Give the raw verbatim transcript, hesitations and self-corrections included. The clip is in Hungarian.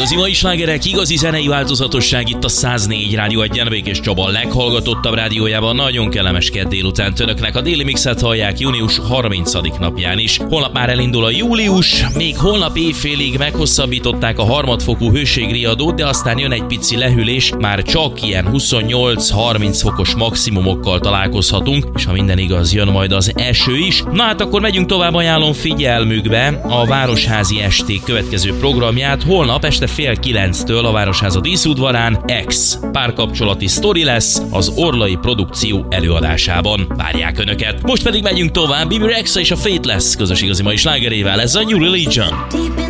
Igazi mai slágerek, igazi zenei változatosság itt a száz négy Rádió egyen, Békés Csaba leghallgatottabb rádiójában. Nagyon kellemes kedd délután önöknek. A Déli Mixet hallják június harmincadik napján is. Holnap már elindul a július, még holnap éjfélig meghosszabbították a harmadfokú hőségriadót, de aztán jön egy pici lehűlés, már csak ilyen huszonnyolc-harminc fokos maximumokkal találkozhatunk, és ha minden igaz, jön majd az eső is. Na hát akkor megyünk tovább, ajánlom figyelmükbe a Városházi Esték következő programját. Holnap este fél kilenctől a Városháza díszudvarán X párkapcsolati sztori lesz az Orlai Produkció előadásában. Várják önöket. Most pedig megyünk tovább, Bibi Rexha és a Fateless közös igazi mai slágerével, ez a New Religion.